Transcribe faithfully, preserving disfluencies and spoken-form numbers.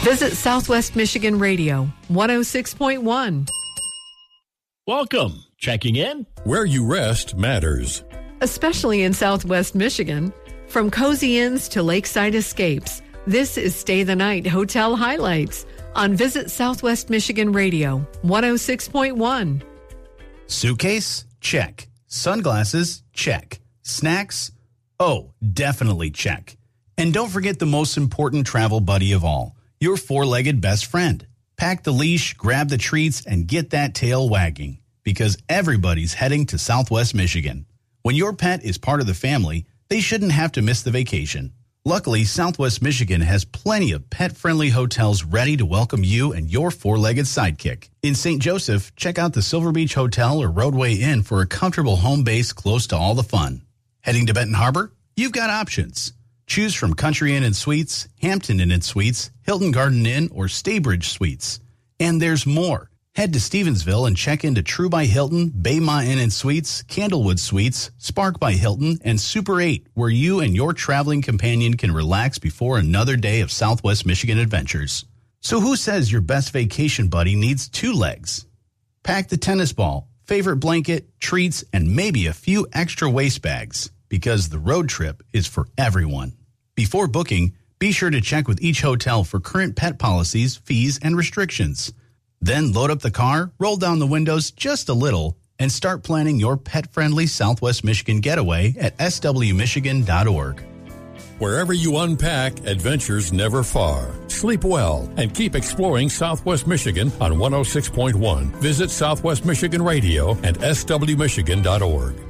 Visit Southwest Michigan Radio, one oh six point one. Welcome. Checking in. Where you rest matters. Especially in Southwest Michigan. From cozy inns to lakeside escapes, this is Stay the Night Hotel Highlights on Visit Southwest Michigan Radio, one oh six point one. Suitcase? Check. Sunglasses? Check. Snacks? Oh, definitely check. And don't forget the most important travel buddy of all, your four-legged best friend. Pack the leash, grab the treats, and get that tail wagging, because everybody's heading to Southwest Michigan. When your pet is part of the family, they shouldn't have to miss the vacation. Luckily, Southwest Michigan has plenty of pet-friendly hotels ready to welcome you and your four-legged sidekick. In Saint Joseph, check out the Silver Beach Hotel or Roadway Inn for a comfortable home base close to all the fun. Heading to Benton Harbor? You've got options. Choose from Country Inn and Suites, Hampton Inn and Suites, Hilton Garden Inn, or Staybridge Suites. And there's more. Head to Stevensville and check into True by Hilton, Baymont Inn and Suites, Candlewood Suites, Spark by Hilton, and Super eight, where you and your traveling companion can relax before another day of Southwest Michigan adventures. So who says your best vacation buddy needs two legs? Pack the tennis ball, favorite blanket, treats, and maybe a few extra waste bags, because the road trip is for everyone. Before booking, be sure to check with each hotel for current pet policies, fees, and restrictions. Then load up the car, roll down the windows just a little, and start planning your pet-friendly Southwest Michigan getaway at s w michigan dot org. Wherever you unpack, adventures never far. Sleep well and keep exploring Southwest Michigan on one oh six point one. Visit Southwest Michigan Radio and s w michigan dot org.